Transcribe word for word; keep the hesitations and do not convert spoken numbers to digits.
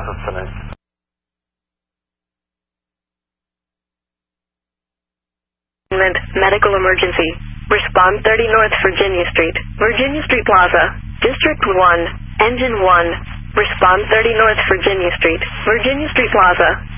positioning. Medical emergency. Respond thirty North Virginia Street, Virginia Street Plaza, District one, Engine one. Respond thirty North Virginia Street, Virginia Street Plaza.